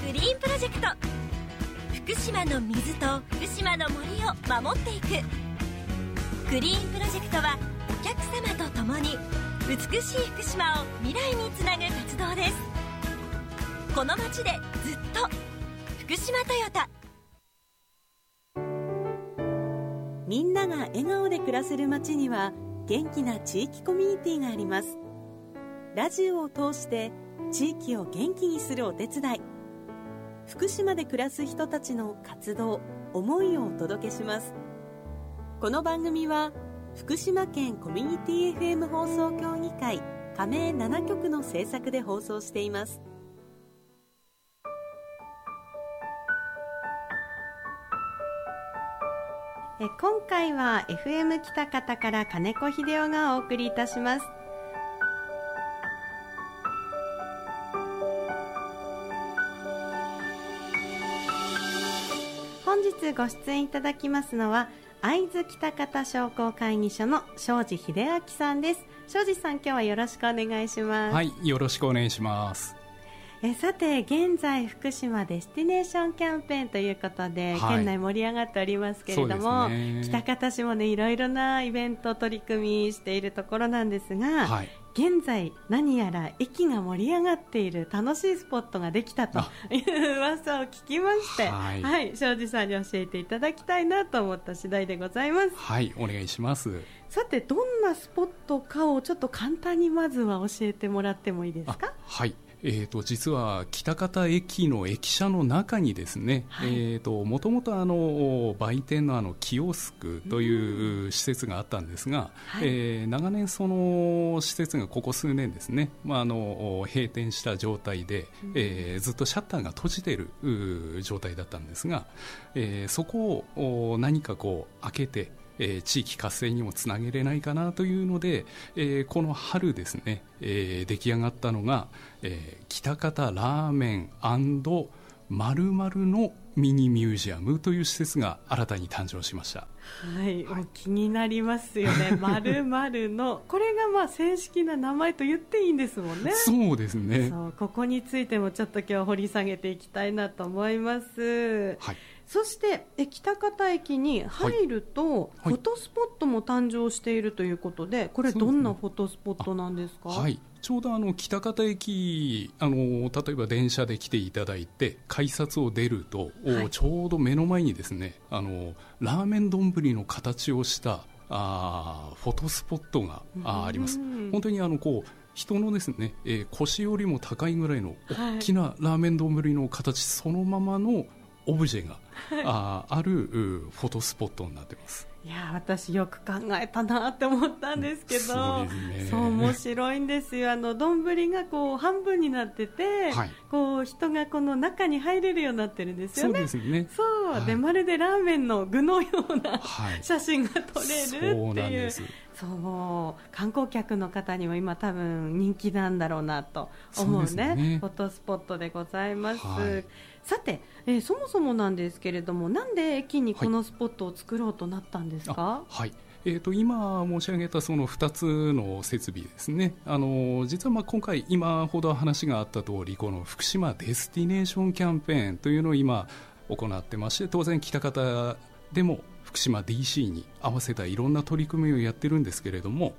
グリーンプロジェクト。福島の水と福島の森を守っていくグリーンプロジェクトは、お客様と共に美しい福島を未来につなぐ活動です。この街でずっと福島トヨタ。 みんなが笑顔で暮らせる街には元気な地域コミュニティがあります。ラジオを通して地域を元気にするお手伝い、福島で暮らす人たちの活動、思いをお届けします。この番組は福島県コミュニティ FM 放送協議会加盟7局の制作で放送しています。今回は FM 北方から金子秀夫がお送りいたします。本日ご出演いただきますのは会津北方商工会議所の庄司秀明さんです。庄司さん、今日はよろしくお願いします。 はい、よろしくお願いします。 さて、現在福島デスティネーションキャンペーンということで、はい、県内盛り上がっておりますけれども、北方市もね、いろいろなイベント取り組みしているところなんですが、はい、現在何やら駅が盛り上がっている楽しいスポットができたという噂を聞きまして、はい、はい、庄司さんに教えていただきたいなと思った次第でございます。 はい、お願いします。 さて、どんなスポットかをちょっと簡単にまずは教えてもらってもいいですか？ はい、実は北方駅の駅舎の中にですね、はい、もともと売店のキオスクという施設があったんですが、はい、長年その施設がここ数年ですね、閉店した状態で、ずっとシャッターが閉じている状態だったんですが、そこを何かこう開けて地域活性にもつなげれないかなというので、この春ですね、出来上がったのが、北方ラーメン&〇〇のミニミュージアムという施設が新たに誕生しました。 はい、もう気になりますよね。〇〇のこれがまあ正式な名前と言っていいんですもんね。 そうですね。 そう、ここについてもちょっと今日掘り下げていきたいなと思います。はい。そして北方駅に入ると、フォトスポットも誕生しているということで、これどんなフォトスポットなんですか？ はい、ちょうど北方駅、例えば電車で来ていただいて改札を出ると、はい、ちょうど目の前にですね、ラーメン丼の形をしたフォトスポットがあります。本当にこう人のですね、腰よりも高いぐらいの大きなラーメン丼の形そのままのオブジェがあるフォトスポットになっています。 いや、私よく考えたなって思ったんですけど、そうですね、そう面白いんですよ。丼がこう半分になってて、はい、こう人がこの中に入れるようになってるんですよね。 そうですね。 そう、はい、でまるでラーメンの具のような、はい、写真が撮れるっていう。そうなんです。そう、観光客の方にも今多分人気なんだろうなと思う ね、フォトスポットでございます。はい、さて、そもそもなんですけれども、なんで駅にこのスポットを作ろうとなったんですか？ はい、今申し上げたその2つの設備ですね、実は今回今ほど話があった通り、この福島デスティネーションキャンペーンというのを今行ってまして、当然北方でも福島 DC に合わせたいろんな取り組みをやってるんですけれども、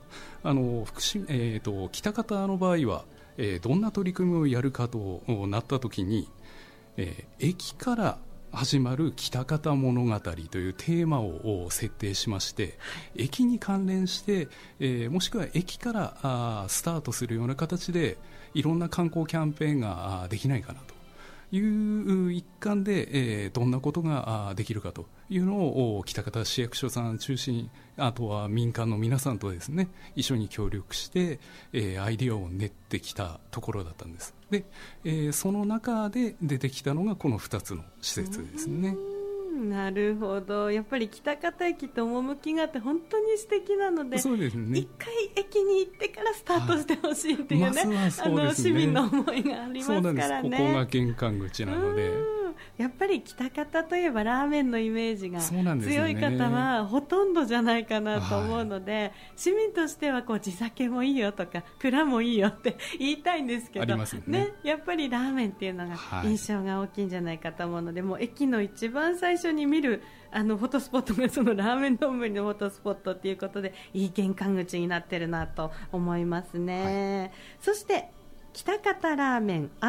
北方の場合は、どんな取り組みをやるかとなった時に、駅から始まる北方物語というテーマを設定しまして、駅に関連して、もしくは駅からスタートするような形でいろんな観光キャンペーンができないかなという一環で、どんなことができるかというのを北方市役所さん中心、あとは民間の皆さんとですね、一緒に協力して、アイディアを練ってきたところだったんです。で、その中で出てきたのがこの2つの施設ですね。 なるほど。やっぱり北方駅って趣があって本当に素敵なので、 そうですね、 一回駅に行ってからスタートしてほしいっていうね、市民の思いがありますからね。 そうなんです。ここが玄関口なので。 やっぱり喜多方といえばラーメンのイメージが強いね、 方はほとんどじゃないかなと思うので、市民としてはこう地酒もいいよとか蔵もいいよって言いたいんですけど、やっぱりラーメンっていうのが印象が大きいんじゃないかと思うので、もう駅の一番最初に見るフォトスポットがそのラーメン丼のフォトスポットということで、いい玄関口になってるなと思いますね。そして喜多方ラーメン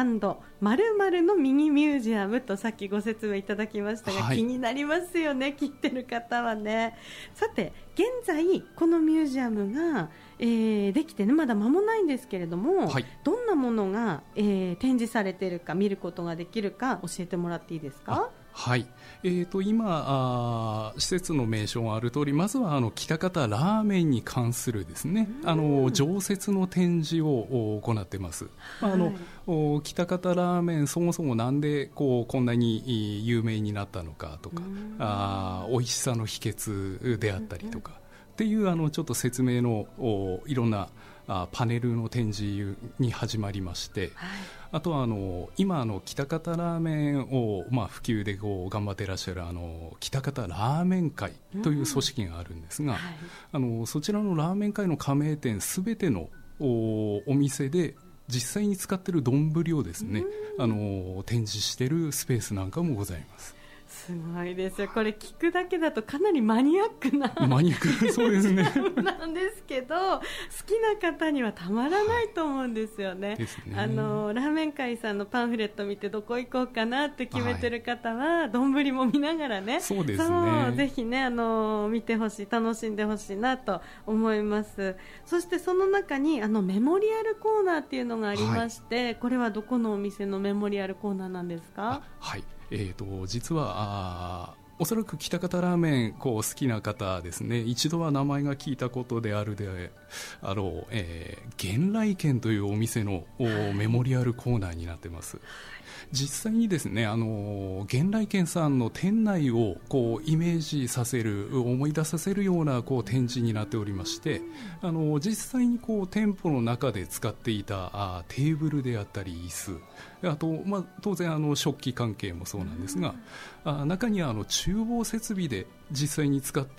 &〇〇のミニミュージアムとさっきご説明いただきましたが、気になりますよね、聞いてる方はね。さて現在このミュージアムが、できて、ね、まだ間もないんですけれども、どんなものが、展示されているか見ることができるか教えてもらっていいですか。 はい、今施設の名称がある通り、まずは喜多方ラーメンに関するですね、常設の展示を行っています。喜多方ラーメンそもそもなんでこんなに有名になったのかとか、美味しさの秘訣であったりとかっていうちょっと説明のいろんなパネルの展示に始まりまして、あとは今喜多方ラーメンを、普及で頑張っていらっしゃる喜多方ラーメン会という組織があるんですが、そちらのラーメン会の加盟店すべてのお店で実際に使っている丼をですね、展示しているスペースなんかもございます。 すごいですよ。これ聞くだけだとかなりマニアックなそうですねなんですけど、好きな方にはたまらないと思うんですよね。ラーメン会さんのパンフレット見てどこ行こうかなって決めてる方は丼も見ながらね、 そうですね、 ぜひね見てほしい、楽しんでほしいなと思います。そしてその中にメモリアルコーナーっていうのがありまして、これはどこのお店のメモリアルコーナーなんですか。 実はおそらく喜多方ラーメン好きな方ですね、一度は名前が聞いたことであるであろう、源来軒というお店のメモリアルコーナーになっています。実際にですね、源来軒さんの店内をイメージさせる、思い出させるような展示になっておりまして、実際に店舗の中で使っていたテーブルであったり椅子、あと、当然食器関係もそうなんですが、中には厨房設備で実際に使って